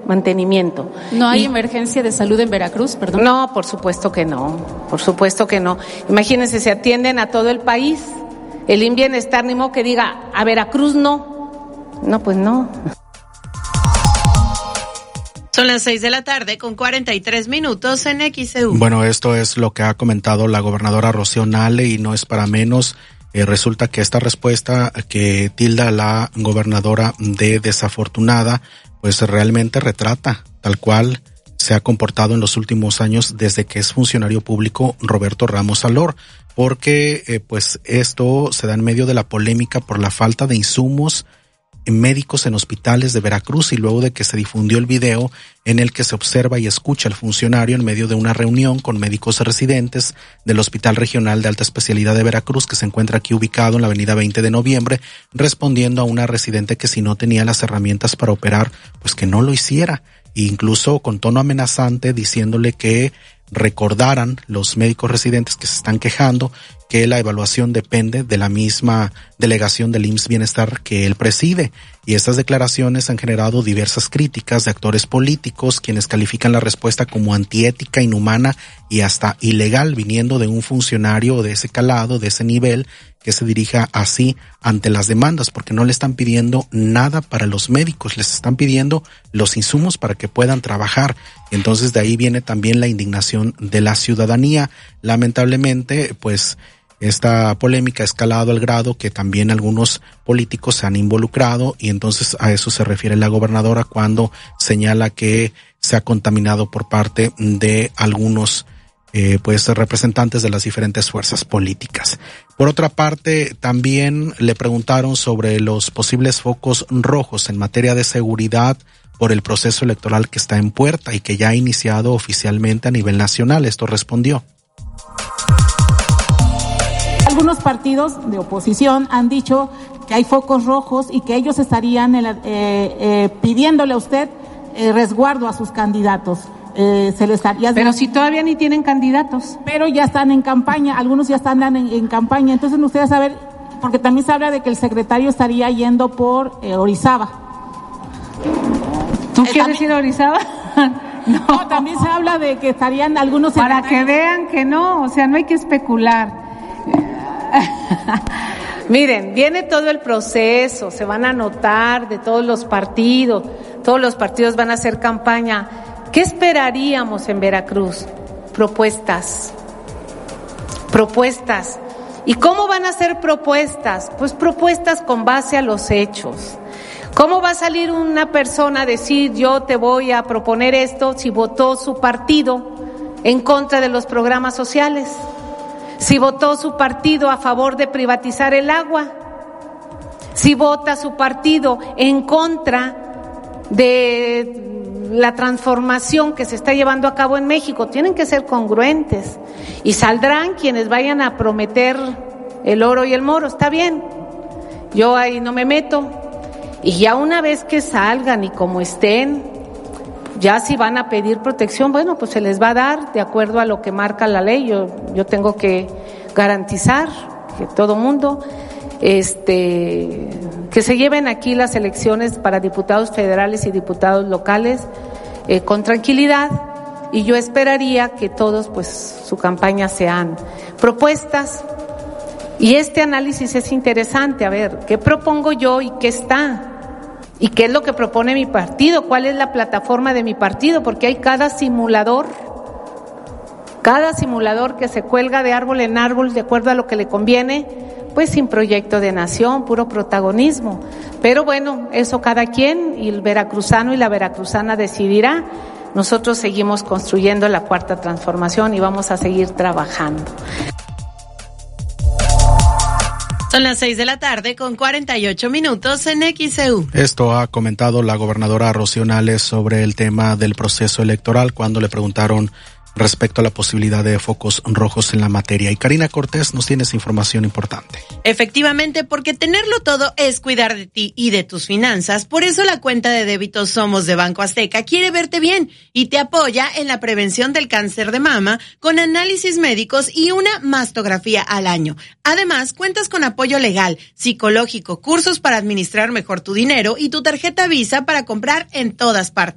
mantenimiento. ¿No hay emergencia de salud en Veracruz, perdón? No, por supuesto que no, por supuesto que no. Imagínense, se atienden a todo el país. El IMSS Bienestar, ni modo que diga, a Veracruz no. No, pues no. Son las 6:43 en XEU. Bueno, esto es lo que ha comentado la gobernadora Rocío Nale y no es para menos. Resulta que esta respuesta que tilda la gobernadora de desafortunada, pues realmente retrata tal cual se ha comportado en los últimos años desde que es funcionario público Roberto Ramos Alor, porque pues esto se da en medio de la polémica por la falta de insumos médicos en hospitales de Veracruz y luego de que se difundió el video en el que se observa y escucha al funcionario en medio de una reunión con médicos residentes del Hospital Regional de Alta Especialidad de Veracruz, que se encuentra aquí ubicado en la avenida 20 de noviembre, respondiendo a una residente que si no tenía las herramientas para operar, pues que no lo hiciera, e incluso con tono amenazante diciéndole que recordaran los médicos residentes que se están quejando que la evaluación depende de la misma delegación del IMSS Bienestar que él preside. Y estas declaraciones han generado diversas críticas de actores políticos, quienes califican la respuesta como antiética, inhumana y hasta ilegal, viniendo de un funcionario de ese calado, de ese nivel, que se dirija así ante las demandas, porque no le están pidiendo nada para los médicos, les están pidiendo los insumos para que puedan trabajar. Entonces de ahí viene también la indignación de la ciudadanía. Lamentablemente, pues esta polémica ha escalado al grado que también algunos políticos se han involucrado y entonces a eso se refiere la gobernadora cuando señala que se ha contaminado por parte de algunos pues representantes de las diferentes fuerzas políticas. Por otra parte, también le preguntaron sobre los posibles focos rojos en materia de seguridad por el proceso electoral que está en puerta y que ya ha iniciado oficialmente a nivel nacional. Esto respondió. Algunos partidos de oposición han dicho que hay focos rojos y que ellos estarían pidiéndole a usted resguardo a sus candidatos. Pero si todavía ni tienen candidatos. Pero ya están en campaña, algunos ya están en campaña. Entonces ustedes saber, porque también se habla de que el secretario estaría yendo por Orizaba. ¿Tú quieres ir a Orizaba? No, también se habla de que estarían algunos para que vean que no, o sea, no hay que especular. Miren, viene todo el proceso, se van a anotar de todos los partidos van a hacer campaña. ¿Qué esperaríamos en Veracruz? Propuestas. ¿Y cómo van a ser propuestas? Pues propuestas con base a los hechos. ¿Cómo va a salir una persona a decir yo te voy a proponer esto si votó su partido en contra de los programas sociales? Si votó su partido a favor de privatizar el agua, si vota su partido en contra de la transformación que se está llevando a cabo en México, tienen que ser congruentes. Y saldrán quienes vayan a prometer el oro y el moro, está bien, yo ahí no me meto. Y ya una vez que salgan y como estén, ya si van a pedir protección, bueno, pues se les va a dar de acuerdo a lo que marca la ley. Yo tengo que garantizar que todo mundo, que se lleven aquí las elecciones para diputados federales y diputados locales con tranquilidad, y yo esperaría que todos, pues, su campaña sean propuestas. Y este análisis es interesante, a ver, ¿qué propongo yo y qué está? ¿Y qué es lo que propone mi partido? ¿Cuál es la plataforma de mi partido? Porque hay cada simulador que se cuelga de árbol en árbol de acuerdo a lo que le conviene, pues sin proyecto de nación, puro protagonismo. Pero bueno, eso cada quien, y el veracruzano y la veracruzana decidirá. Nosotros seguimos construyendo la cuarta transformación y vamos a seguir trabajando. Son las 6:48 en XEU. Esto ha comentado la gobernadora Rocío Nale sobre el tema del proceso electoral cuando le preguntaron respecto a la posibilidad de focos rojos en la materia. Y Karina Cortés, nos tienes información importante. Efectivamente, porque tenerlo todo es cuidar de ti y de tus finanzas. Por eso la cuenta de débito Somos de Banco Azteca quiere verte bien y te apoya en la prevención del cáncer de mama con análisis médicos y una mastografía al año. Además, cuentas con apoyo legal, psicológico, cursos para administrar mejor tu dinero y tu tarjeta Visa para comprar en todas partes.